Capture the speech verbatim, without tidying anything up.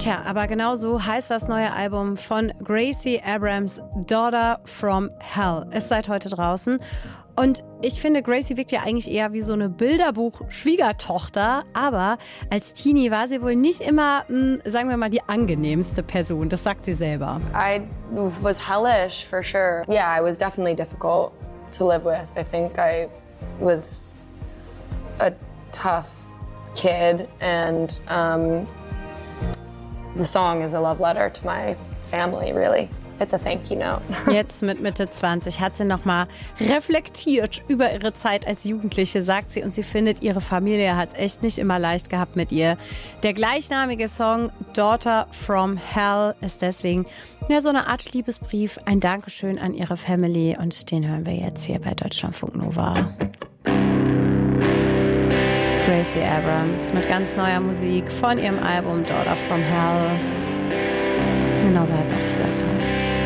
Tja, aber genau so heißt das neue Album von Gracie Abrams, Daughter from Hell. Ist seit heute draußen. Und ich finde, Gracie wirkt ja eigentlich eher wie so eine Bilderbuch-Schwiegertochter. Aber als Teenie war sie wohl nicht immer, mh, sagen wir mal, die angenehmste Person. Das sagt sie selber. I was hellish, for sure. Yeah, I was definitely difficult to live with. I think I was a tough kid. And um, the song is a love letter to my family, really. It's a thank you note. Jetzt mit Mitte zwanzig hat sie nochmal reflektiert über ihre Zeit als Jugendliche, sagt sie. Und sie findet, ihre Familie hat es echt nicht immer leicht gehabt mit ihr. Der gleichnamige Song Daughter from Hell ist deswegen ja so eine Art Liebesbrief, ein Dankeschön an ihre Family. Und den hören wir jetzt hier bei Deutschlandfunk Nova. Gracie Abrams mit ganz neuer Musik von ihrem Album Daughter from Hell. Genauso heißt auch dieser Song.